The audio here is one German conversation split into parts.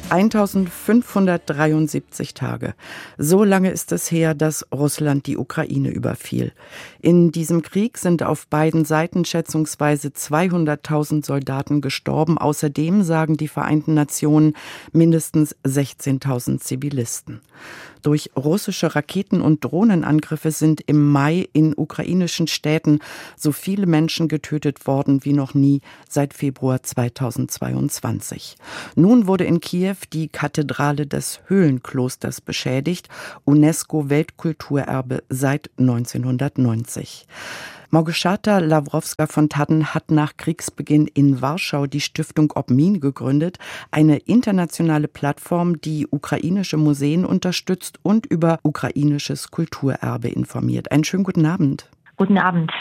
1573 Tage. So lange ist es her, dass Russland die Ukraine überfiel. In diesem Krieg sind auf beiden Seiten schätzungsweise 200.000 Soldaten gestorben. Außerdem sagen die Vereinten Nationen mindestens 16.000 Zivilisten. Durch russische Raketen- und Drohnenangriffe sind im Mai in ukrainischen Städten so viele Menschen getötet worden wie noch nie seit Februar 2022. Nun wurde in Kiew die Kathedrale des Höhlenklosters beschädigt, UNESCO-Weltkulturerbe seit 1990. Małgorzata Lawrowska-Fontaden hat nach Kriegsbeginn in Warschau die Stiftung Obmin gegründet, eine internationale Plattform, die ukrainische Museen unterstützt und über ukrainisches Kulturerbe informiert. Einen schönen guten Abend. Guten Abend.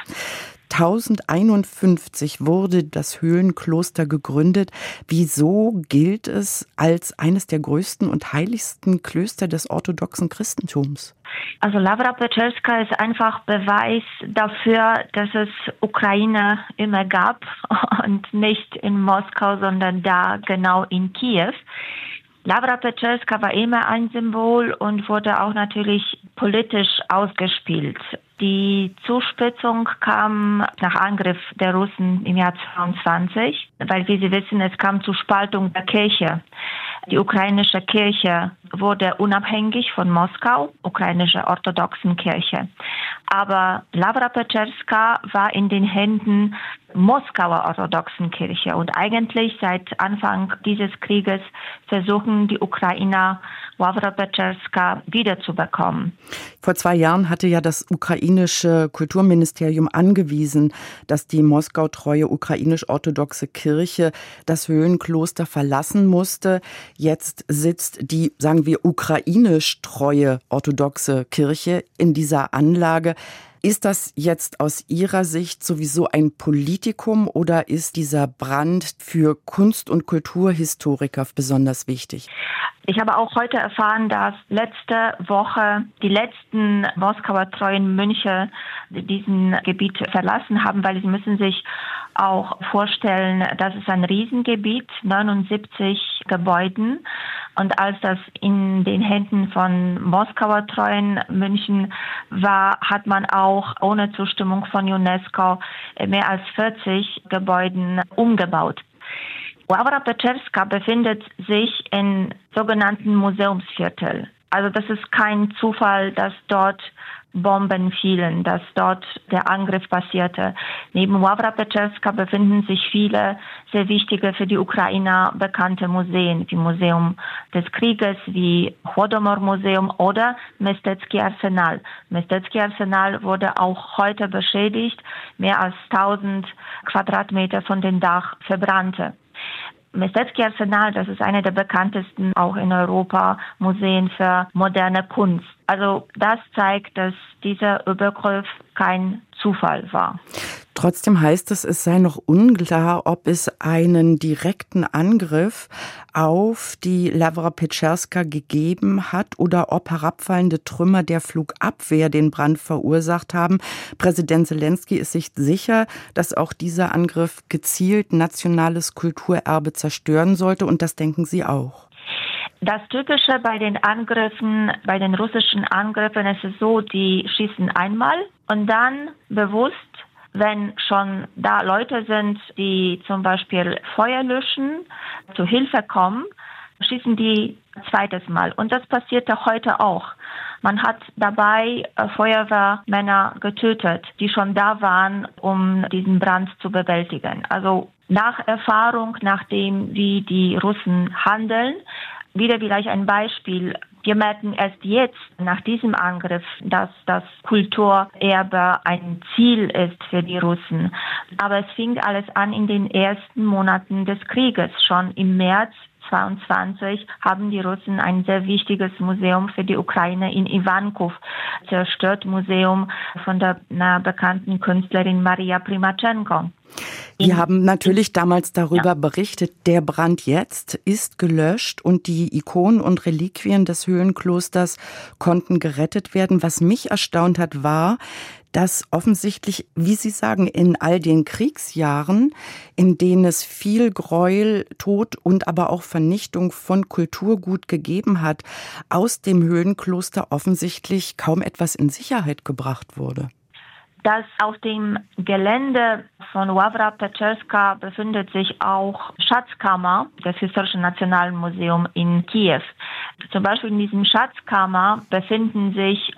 1051 wurde das Höhlenkloster gegründet. Wieso gilt es als eines der größten und heiligsten Klöster des orthodoxen Christentums? Also Lavra Pečerska ist einfach Beweis dafür, dass es Ukraine immer gab und nicht in Moskau, sondern da genau in Kiew. Lavra Pečerska war immer ein Symbol und wurde auch natürlich politisch ausgespielt. Die Zuspitzung kam nach Angriff der Russen im Jahr 22, weil, wie Sie wissen, es kam zur Spaltung der Kirche. Die ukrainische Kirche wurde unabhängig von Moskau, ukrainische orthodoxen Kirche. Aber Lavra Pečerska war in den Händen Moskauer orthodoxen Kirche. Und eigentlich seit Anfang dieses Krieges versuchen die Ukrainer, Lavra Pečerska wiederzubekommen. Vor 2 Jahren hatte ja das ukrainische Kulturministerium angewiesen, dass die moskautreue ukrainisch-orthodoxe Kirche das Höhlenkloster verlassen musste. Jetzt sitzt die, sagen wir, ukrainisch-treue orthodoxe Kirche in dieser Anlage. Ist das jetzt aus Ihrer Sicht sowieso ein Politikum oder ist dieser Brand für Kunst- und Kulturhistoriker besonders wichtig? Ich habe auch heute erfahren, dass letzte Woche die letzten Moskauer treuen Mönche diesen Gebiet verlassen haben, weil sie müssen sich auch vorstellen, das ist ein Riesengebiet, 79 Gebäuden. Und als das in den Händen von Moskauer treuen Mönchen war, hat man auch ohne Zustimmung von UNESCO mehr als 40 Gebäuden umgebaut. Lavra Pečerska befindet sich im sogenannten Museumsviertel. Also das ist kein Zufall, dass dort Bomben fielen, dass dort der Angriff passierte. Neben Lavra Pečerska befinden sich viele sehr wichtige für die Ukrainer bekannte Museen, wie Museum des Krieges, wie Holodomor-Museum oder Mestecki Arsenal. Mestecki Arsenal wurde auch heute beschädigt, mehr als 1000 Quadratmeter von dem Dach verbrannte. Mestecki Arsenal, das ist eine der bekanntesten, auch in Europa, Museen für moderne Kunst. Also das zeigt, dass dieser Übergriff kein Zufall war. Trotzdem heißt es, es sei noch unklar, ob es einen direkten Angriff auf die Lavra Pečerska gegeben hat oder ob herabfallende Trümmer der Flugabwehr den Brand verursacht haben. Präsident Selenskyj ist sich sicher, dass auch dieser Angriff gezielt nationales Kulturerbe zerstören sollte, und das denken Sie auch. Das Typische bei den Angriffen, bei den russischen Angriffen, ist es so, die schießen einmal und dann bewusst, wenn schon da Leute sind, die zum Beispiel Feuer löschen, zu Hilfe kommen, schießen die zweites Mal. Und das passierte heute auch. Man hat dabei Feuerwehrmänner getötet, die schon da waren, um diesen Brand zu bewältigen. Also nach Erfahrung, nachdem wie die Russen handeln, wieder vielleicht ein Beispiel. Wir merken erst jetzt nach diesem Angriff, dass das Kulturerbe ein Ziel ist für die Russen. Aber es fing alles an in den ersten Monaten des Krieges. Schon im März 22 haben die Russen ein sehr wichtiges Museum für die Ukraine in Ivankov zerstört, Museum von der bekannten Künstlerin Maria Primachenko. Wir haben natürlich damals darüber berichtet, der Brand jetzt ist gelöscht und die Ikonen und Reliquien des Höhlenklosters konnten gerettet werden. Was mich erstaunt hat, war, dass offensichtlich, wie Sie sagen, in all den Kriegsjahren, in denen es viel Gräuel, Tod und aber auch Vernichtung von Kulturgut gegeben hat, aus dem Höhlenkloster offensichtlich kaum etwas in Sicherheit gebracht wurde. Dass auf dem Gelände von Wawra Peczerska befindet sich auch Schatzkammer des Historischen Nationalen Museums in Kiew. Zum Beispiel in diesem Schatzkammer befindet sich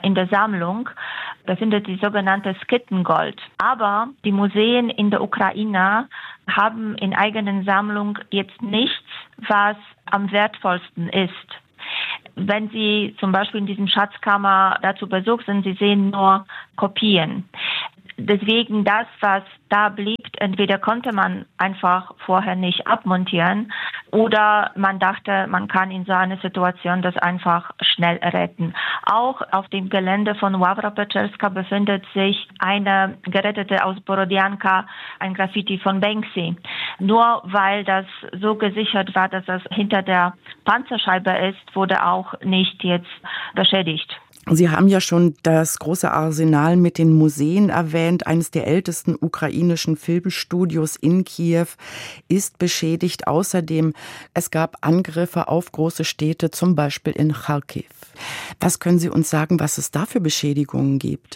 die sogenannte Skittengold. Aber die Museen in der Ukraine haben in eigenen Sammlung jetzt nichts, was am wertvollsten ist. Wenn Sie zum Beispiel in diesem Schatzkammer dazu Besuch sind, Sie sehen nur Kopien. Deswegen das, was da blieb, entweder konnte man einfach vorher nicht abmontieren oder man dachte, man kann in so einer Situation das einfach schnell retten. Auch auf dem Gelände von Wawra Peczerska befindet sich eine gerettete aus Borodianka, ein Graffiti von Banksy. Nur weil das so gesichert war, dass es hinter der Panzerscheibe ist, wurde auch nicht jetzt beschädigt. Sie haben ja schon das große Arsenal mit den Museen erwähnt. Eines der ältesten ukrainischen Filmstudios in Kiew ist beschädigt. Außerdem, es gab Angriffe auf große Städte, zum Beispiel in Charkiw. Was können Sie uns sagen, was es da für Beschädigungen gibt?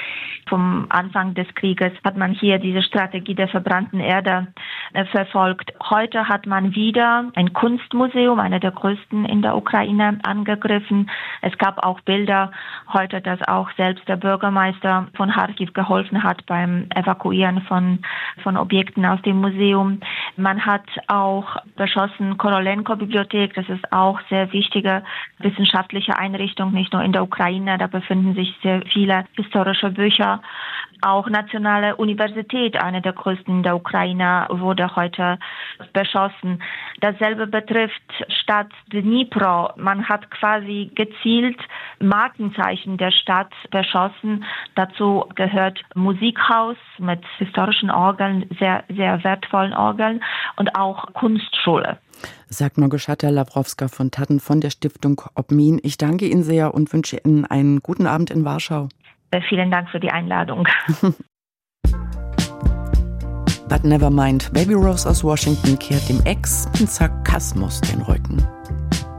Vom Anfang des Krieges hat man hier diese Strategie der verbrannten Erde verfolgt. Heute hat man wieder ein Kunstmuseum, einer der größten in der Ukraine, angegriffen. Es gab auch Bilder heute, dass auch selbst der Bürgermeister von Charkiw geholfen hat beim Evakuieren von Objekten aus dem Museum. Man hat auch beschossen Korolenko-Bibliothek. Das ist auch sehr wichtige wissenschaftliche Einrichtung, nicht nur in der Ukraine. Da befinden sich sehr viele historische Bücher. Auch Nationale Universität, eine der größten in der Ukraine, wurde heute beschossen. Dasselbe betrifft Stadt Dnipro. Man hat quasi gezielt Markenzeichen der Stadt beschossen. Dazu gehört Musikhaus mit historischen Orgeln, sehr, sehr wertvollen Orgeln und auch Kunstschule. Sagt Małgorzata Lawrowska von Tatten von der Stiftung Obmin. Ich danke Ihnen sehr und wünsche Ihnen einen guten Abend in Warschau. Vielen Dank für die Einladung. But never mind, Baby Rose aus Washington kehrt dem Ex mit Sarkasmus den Rücken.